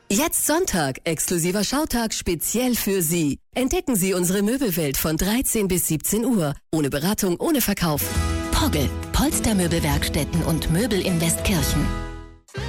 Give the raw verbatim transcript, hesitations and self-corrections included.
Jetzt Sonntag, exklusiver Schautag speziell für Sie. Entdecken Sie unsere Möbelwelt von dreizehn bis siebzehn Uhr. Ohne Beratung, ohne Verkauf. Pogge, Polstermöbelwerkstätten und Möbel in Westkirchen.